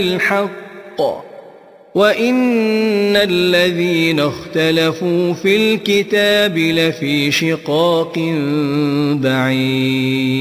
الحق وإن الذين اختلفوا في الكتاب لفي شقاق بعيد